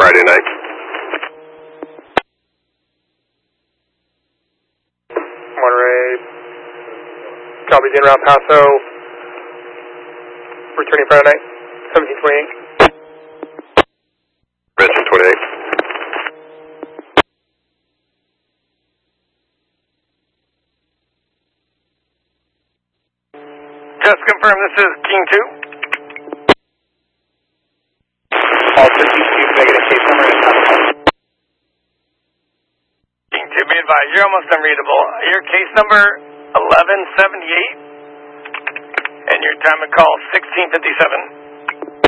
Friday night. Monterey, Copy, in route Paso, returning Friday night, 1728. Bridge 28. Just confirm this is King 2. All 52, negative case number is King 2, be advised, you're almost unreadable. Your case number 1178, and your time of call 1657.